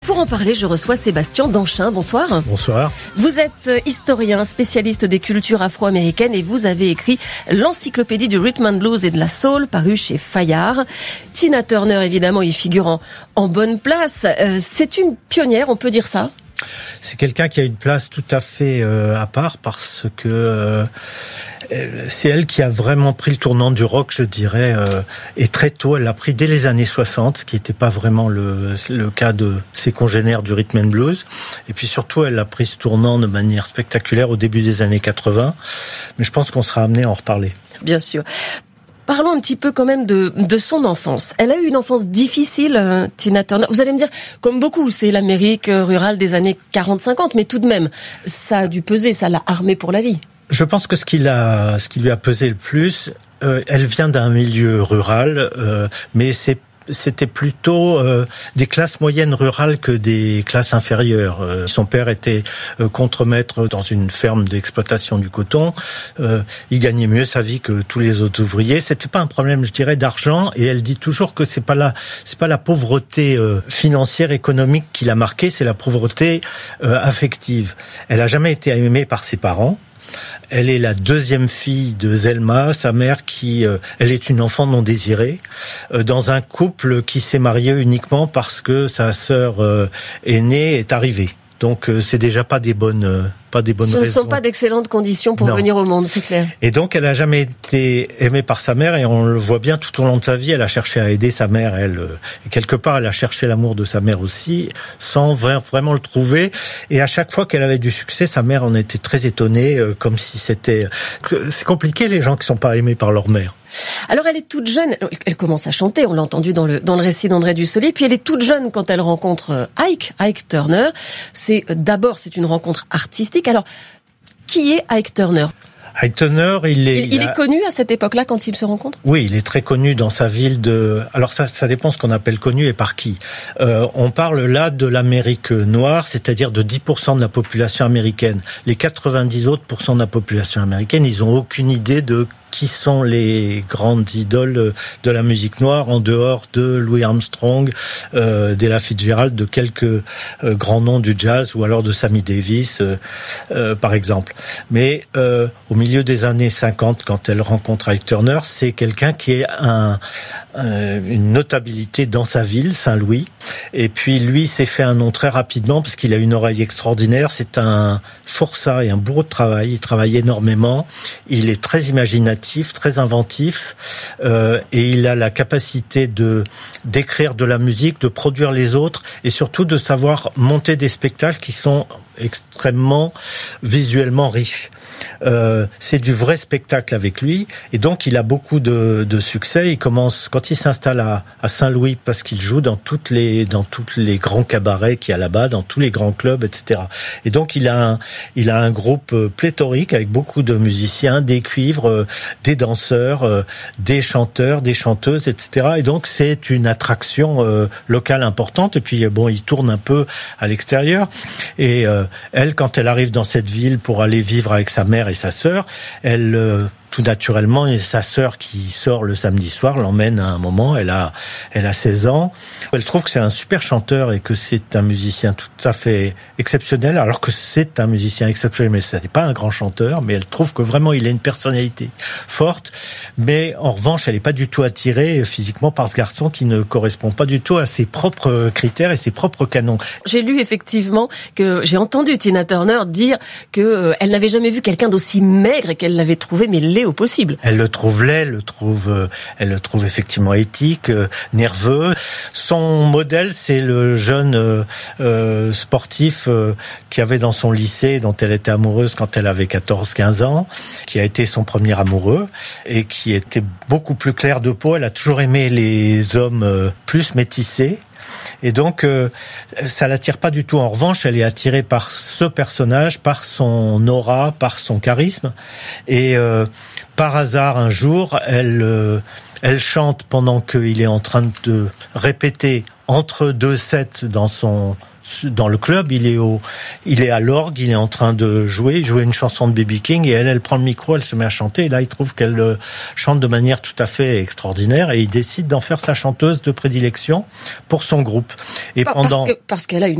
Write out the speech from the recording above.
Pour en parler, je reçois Sébastien Danchin. Bonsoir. Bonsoir. Vous êtes historien, spécialiste des cultures afro-américaines et vous avez écrit l'encyclopédie du rhythm and blues et de la soul, paru chez Fayard. Tina Turner, évidemment, y figure en bonne place. C'est une pionnière, on peut dire ça? C'est quelqu'un qui a une place tout à fait à part parce que c'est elle qui a vraiment pris le tournant du rock, je dirais, et très tôt, elle l'a pris dès les années 60, ce qui n'était pas vraiment le cas de ses congénères du rhythm and blues. Et puis surtout, elle a pris ce tournant de manière spectaculaire au début des années 80. Mais je pense qu'on sera amené à en reparler. Bien sûr. Parlons un petit peu quand même de son enfance. Elle a eu une enfance difficile, Tina Turner. Vous allez me dire, comme beaucoup, c'est l'Amérique rurale des années 40-50, mais tout de même, ça a dû peser, ça l'a armée pour la vie. Je pense que ce qui lui a pesé le plus, elle vient d'un milieu rural, mais c'était plutôt des classes moyennes rurales que des classes inférieures. Son père était contremaître dans une ferme d'exploitation du coton. Il gagnait mieux sa vie que tous les autres ouvriers. C'était pas un problème, je dirais, d'argent. Et elle dit toujours que c'est pas la pauvreté financière, économique qui l'a marquée, c'est la pauvreté affective. Elle a jamais été aimée par ses parents. Elle est la deuxième fille de Zelma, sa mère elle est une enfant non désirée, dans un couple qui s'est marié uniquement parce que sa sœur aînée est arrivée. Donc c'est déjà pas des bonnes raisons. Ce ne sont pas d'excellentes conditions pour venir au monde, c'est clair. Et donc elle a jamais été aimée par sa mère et on le voit bien tout au long de sa vie. Elle a cherché à aider sa mère. Et quelque part, elle a cherché l'amour de sa mère aussi, sans vraiment le trouver. Et à chaque fois qu'elle avait du succès, sa mère en était très étonnée, comme si c'est compliqué les gens qui sont pas aimés par leur mère. Alors elle est toute jeune, elle commence à chanter, on l'a entendu dans le récit d'André Dussolier, puis elle est toute jeune quand elle rencontre Ike Turner. C'est une rencontre artistique. Alors, qui est Ike Turner ? Ike Turner, il est connu à cette époque-là quand ils se rencontrent ? Oui, il est très connu dans sa ville alors ça dépend ce qu'on appelle connu et par qui. On parle là de l'Amérique noire, c'est-à-dire de 10% de la population américaine. Les 90 autres % de la population américaine, ils ont aucune idée de qui sont les grandes idoles de la musique noire en dehors de Louis Armstrong, d'Ella Fitzgerald, de quelques grands noms du jazz ou alors de Sammy Davis, par exemple. Mais au milieu des années 50, quand elle rencontre Ike Turner, c'est quelqu'un qui est une notabilité dans sa ville, Saint-Louis. Et puis lui s'est fait un nom très rapidement parce qu'il a une oreille extraordinaire. C'est un forçat et un bourreau de travail. Il travaille énormément. Il est très imaginatif, très inventif, et il a la capacité d'écrire de la musique, de produire les autres, et surtout de savoir monter des spectacles qui sont extrêmement visuellement riches. C'est du vrai spectacle avec lui, et donc il a beaucoup de succès. Il commence quand il s'installe à Saint-Louis parce qu'il joue dans toutes les grands cabarets qu'il y a là-bas, dans tous les grands clubs, etc. Et donc il a un groupe pléthorique avec beaucoup de musiciens, des cuivres, des danseurs, des chanteurs, des chanteuses, etc. Et donc c'est une attraction locale importante. Et puis il tourne un peu à l'extérieur. Et elle, quand elle arrive dans cette ville pour aller vivre avec sa mère et sa sœur, elle tout naturellement, et sa sœur qui sort le samedi soir l'emmène à un moment. Elle a 16 ans. Elle trouve que c'est un super chanteur et que c'est un musicien tout à fait exceptionnel, alors que c'est un musicien exceptionnel, mais ce n'est pas un grand chanteur. Mais elle trouve que vraiment il a une personnalité forte. Mais en revanche, elle n'est pas du tout attirée physiquement par ce garçon qui ne correspond pas du tout à ses propres critères et ses propres canons. J'ai lu effectivement j'ai entendu Tina Turner dire que elle n'avait jamais vu quelqu'un d'aussi maigre et qu'elle l'avait trouvé laid au possible. Elle le trouve laid, elle le trouve effectivement éthique, nerveux. Son modèle, c'est le jeune sportif qui avait dans son lycée, dont elle était amoureuse quand elle avait 14-15 ans, qui a été son premier amoureux et qui était beaucoup plus clair de peau. Elle a toujours aimé les hommes plus métissés. Et donc, ça l'attire pas du tout. En revanche, elle est attirée par ce personnage, par son aura, par son charisme. Et par hasard, un jour, elle Elle chante pendant qu'il est en train de répéter entre 2 sets dans le club, il est à l'orgue, il est en train de jouer une chanson de B.B. King, et elle prend le micro, elle se met à chanter, et là il trouve qu'elle chante de manière tout à fait extraordinaire, et il décide d'en faire sa chanteuse de prédilection pour son groupe. Parce qu'elle a une